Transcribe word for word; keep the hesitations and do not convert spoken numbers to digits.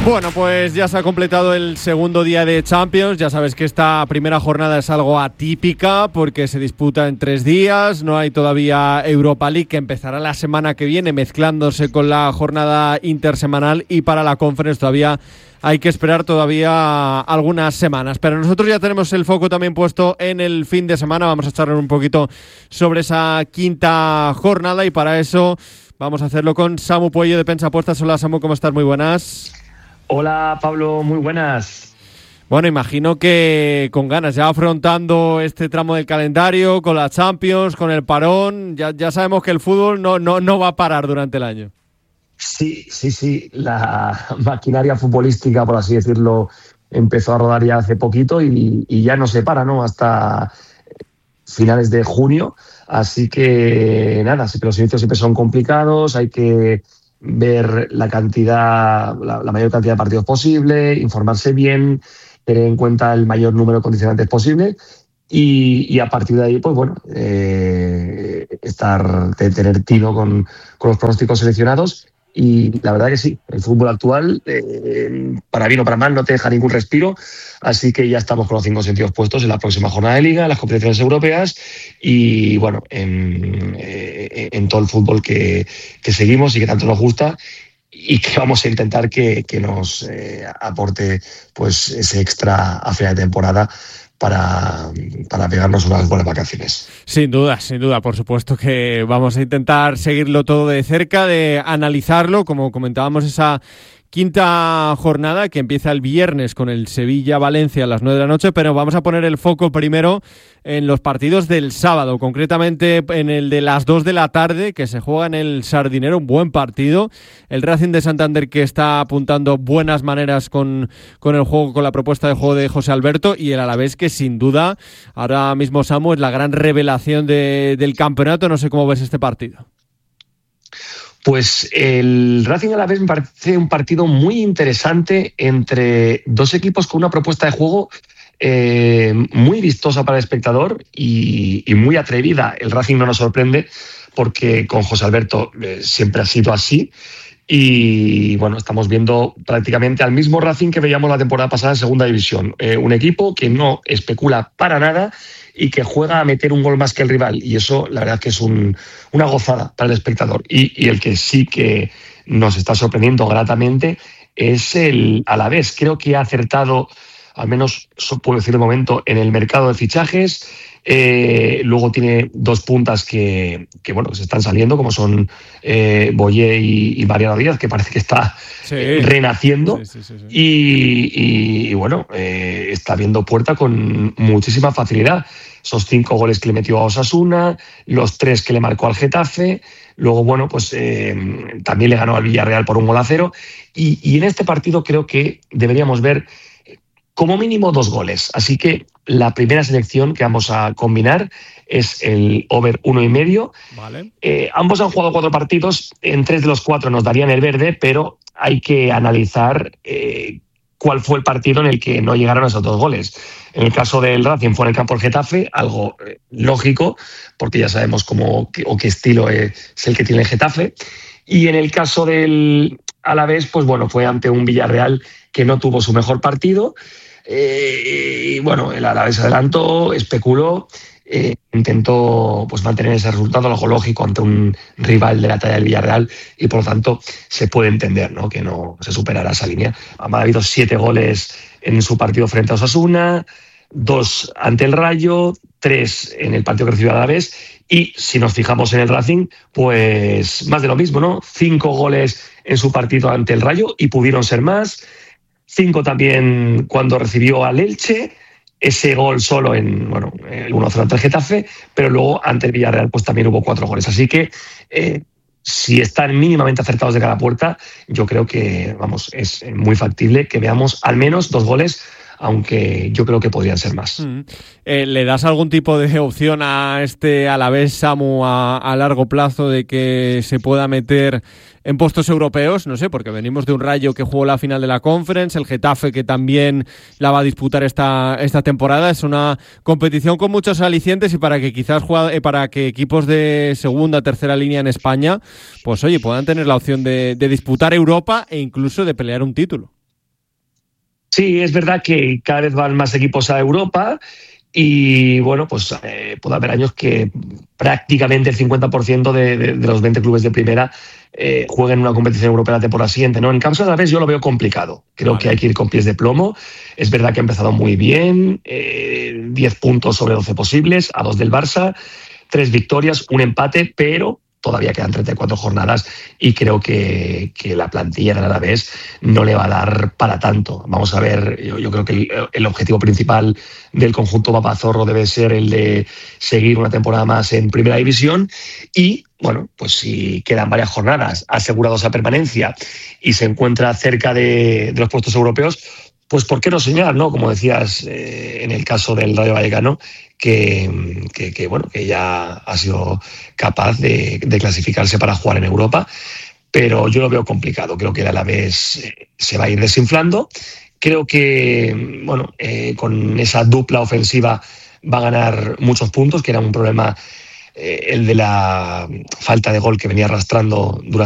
Bueno, pues ya se ha completado el segundo día de Champions. Ya sabes que esta primera jornada es algo atípica porque se disputa en tres días. No hay todavía Europa League, que empezará la semana que viene mezclándose con la jornada intersemanal, y para la Conference todavía hay que esperar todavía algunas semanas. Pero nosotros ya tenemos el foco también puesto en el fin de semana. Vamos a charlar un poquito sobre esa quinta jornada y para eso vamos a hacerlo con Samu Puello de Pensapuestas. Hola Samu, ¿cómo estás? Muy buenas. Hola Pablo, muy buenas. Bueno, imagino que con ganas, ya afrontando este tramo del calendario, con la Champions, con el parón, ya, ya sabemos que el fútbol no, no, no va a parar durante el año. Sí, sí, sí, la maquinaria futbolística, por así decirlo, empezó a rodar ya hace poquito y, y ya no se para, ¿no? Hasta finales de junio, así que nada, los inicios siempre son complicados, hay que ver la cantidad, la, la mayor cantidad de partidos posible, informarse bien, tener en cuenta el mayor número de condicionantes posible y, y a partir de ahí, pues bueno, eh, estar, tener tino con, con los pronósticos seleccionados. Y la verdad que sí, el fútbol actual, eh, para bien o para mal, no te deja ningún respiro, así que ya estamos con los cinco sentidos puestos en la próxima jornada de Liga, en las competiciones europeas y bueno, en, eh, en todo el fútbol que, que seguimos y que tanto nos gusta y que vamos a intentar que, que nos eh, aporte pues ese extra a final de temporada para, para pegarnos unas buenas vacaciones. Sin duda, sin duda, por supuesto que vamos a intentar seguirlo todo de cerca, de analizarlo, como comentábamos, esa quinta jornada que empieza el viernes con el Sevilla-Valencia a las nueve de la noche, pero vamos a poner el foco primero en los partidos del sábado, concretamente en el de las dos de la tarde, que se juega en el Sardinero, un buen partido. El Racing de Santander, que está apuntando buenas maneras con, con el juego, con la propuesta de juego de José Alberto, y el Alavés, que sin duda ahora mismo, Samu, es la gran revelación de, del campeonato. No sé cómo ves este partido. Pues el Racing Alavés me parece un partido muy interesante entre dos equipos con una propuesta de juego eh, muy vistosa para el espectador y, y muy atrevida. El Racing no nos sorprende porque con José Alberto eh, siempre ha sido así. Y bueno, estamos viendo prácticamente al mismo Racing que veíamos la temporada pasada en Segunda División. Eh, un equipo que no especula para nada y que juega a meter un gol más que el rival. Y eso, la verdad, que es un, una gozada para el espectador. Y, y el que sí que nos está sorprendiendo gratamente es el Alavés. Creo que ha acertado, al menos puedo decir de momento, en el mercado de fichajes. Eh, luego tiene dos puntas que, que bueno, que se están saliendo, como son eh, Boyé y, y Mariano Díaz, que parece que está sí. eh, renaciendo. Sí, sí, sí, sí. Y, y, y bueno, eh, está abriendo puerta con muchísima facilidad. Esos cinco goles que le metió a Osasuna, los tres que le marcó al Getafe, luego, bueno, pues eh, también le ganó al Villarreal por un gol a cero. Y, y en este partido creo que deberíamos ver como mínimo dos goles. Así que la primera selección que vamos a combinar es el over uno y medio. Vale. Eh, ambos han jugado cuatro partidos, en tres de los cuatro nos darían el verde, pero hay que analizar eh, cuál fue el partido en el que no llegaron esos dos goles. En el caso del Racing fue en el campo del Getafe, algo eh, lógico, porque ya sabemos cómo o qué estilo es el que tiene el Getafe. Y en el caso del Alavés, pues bueno, fue ante un Villarreal que no tuvo su mejor partido. Eh, y bueno, el Alavés adelantó, especuló, eh, intentó pues mantener ese resultado, algo lógico ante un rival de la talla del Villarreal, y por lo tanto se puede entender, ¿no?, que no se superará esa línea. Ha habido siete goles en su partido frente a Osasuna, dos ante el Rayo, tres en el partido que recibió el Alavés, y si nos fijamos en el Racing, pues más de lo mismo, ¿no? Cinco goles en su partido ante el Rayo y pudieron ser más. Cinco también cuando recibió al Elche, ese gol solo en, bueno, el uno cero ante el Getafe, pero luego ante el Villarreal pues también hubo cuatro goles. Así que eh, si están mínimamente acertados de cada puerta, yo creo que, vamos, es muy factible que veamos al menos dos goles, aunque yo creo que podrían ser más. Mm. Eh, ¿Le das algún tipo de opción a este Alavés, Samu, a, a largo plazo de que se pueda meter en puestos europeos? No sé, porque venimos de un Rayo que jugó la final de la Conference, el Getafe que también la va a disputar esta, esta temporada. Es una competición con muchos alicientes y para que quizás juega, eh, para que equipos de segunda, tercera línea en España, pues oye, puedan tener la opción de, de disputar Europa e incluso de pelear un título. Sí, es verdad que cada vez van más equipos a Europa y, bueno, pues eh, puede haber años que prácticamente el cincuenta por ciento de, de, de los veinte clubes de primera eh, jueguen una competición europea la temporada siguiente, ¿no? En caso de Alavés yo lo veo complicado. Creo vale. que hay que ir con pies de plomo. Es verdad que ha empezado muy bien, eh, diez puntos sobre doce posibles, a dos del Barça, tres victorias, un empate, pero todavía quedan treinta y cuatro jornadas y creo que, que la plantilla del Alavés no le va a dar para tanto. Vamos a ver, yo, yo creo que el, el objetivo principal del conjunto Papazorro debe ser el de seguir una temporada más en Primera División y, bueno, pues si quedan varias jornadas asegurados a permanencia y se encuentra cerca de, de los puestos europeos, pues ¿por qué no soñar, no? Como decías eh, en el caso del Rayo Vallecano, que, que, que, bueno, que ya ha sido capaz de, de clasificarse para jugar en Europa, pero yo lo veo complicado. Creo que el Alavés se va a ir desinflando. Creo que, bueno, eh, con esa dupla ofensiva va a ganar muchos puntos, que era un problema, eh, el de la falta de gol que venía arrastrando durante